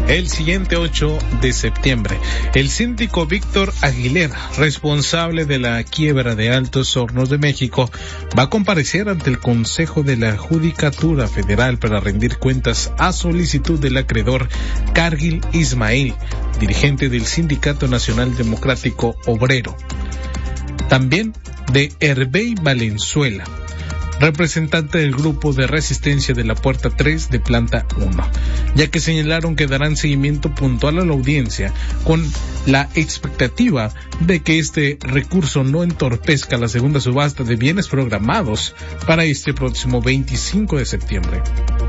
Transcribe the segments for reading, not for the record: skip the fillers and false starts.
el siguiente 8 de septiembre. El síndico Víctor Aguilera, responsable de la quiebra de Altos Hornos de México, va a comparecer ante el Consejo de la Judicatura Federal para rendir cuentas a solicitud del acreedor Cargill Ismail, dirigente del Sindicato Nacional Democrático Obrero. También de Hervey Valenzuela, representante del grupo de resistencia de la Puerta 3 de Planta 1, ya que señalaron que darán seguimiento puntual a la audiencia con la expectativa de que este recurso no entorpezca la segunda subasta de bienes programados para este próximo 25 de septiembre.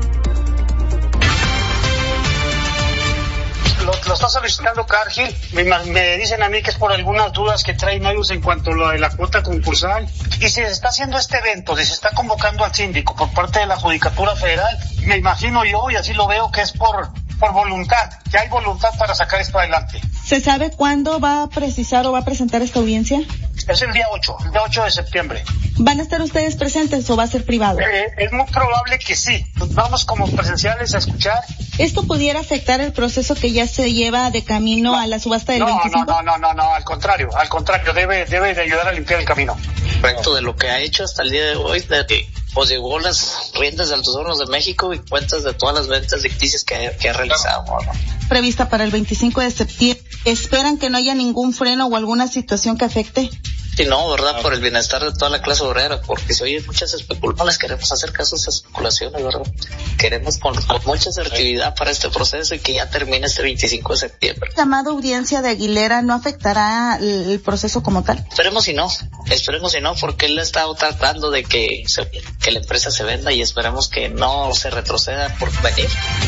Lo está solicitando Cargill. Me dicen a mí que es por algunas dudas que traen ellos en cuanto a lo de la cuota concursal. Y si se está haciendo este evento, si se está convocando al síndico por parte de la Judicatura Federal, me imagino yo, y así lo veo, que es por voluntad, que hay voluntad para sacar esto adelante. ¿Se sabe cuándo va a precisar o va a presentar esta audiencia? Es el día 8 de septiembre. ¿Van a estar ustedes presentes o va a ser privado? Es muy probable que sí. Vamos como presenciales a escuchar. ¿Esto pudiera afectar el proceso que ya se lleva de camino a la subasta del 25? No, al contrario, debe de ayudar a limpiar el camino. Respecto de lo que ha hecho hasta el día de hoy, de que pues llegó las riendas de Altos Hornos de México y cuentas de todas las ventas ficticias que ha realizado, ¿no? Prevista para el 25 de septiembre, ¿esperan que no haya ningún freno o alguna situación que afecte? Sí, no, ¿verdad? Por el bienestar de toda la clase obrera, porque si oyen muchas especulaciones, no les queremos hacer caso a esas especulaciones, ¿verdad? Queremos con mucha certidumbre para este proceso y que ya termine este 25 de septiembre. ¿La llamada audiencia de Aguilera no afectará el proceso como tal? Esperemos y no, porque él ha estado tratando de que la empresa se venda y esperemos que no se retroceda por venir.